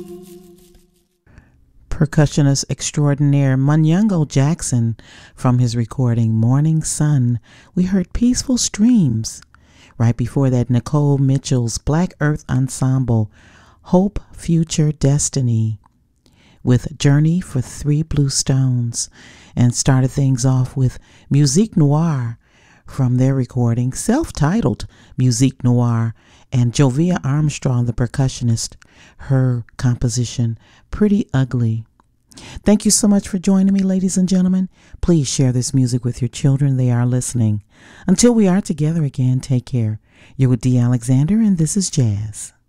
Percussionist extraordinaire Munyungo Jackson, from his recording Morning Sun, we heard Peaceful Streams. Right before that, Nicole Mitchell's Black Earth Ensemble, Hope, Future, Destiny, with Journey for Three Blue Stones, and started things off with Musique Noire from their recording, self-titled Musique Noire, and Jovia Armstrong, the percussionist, her composition, Pretty Ugly. Thank you so much for joining me, ladies and gentlemen. Please share this music with your children. They are listening. Until we are together again, take care. You're with Dee Alexander, and this is Jazz.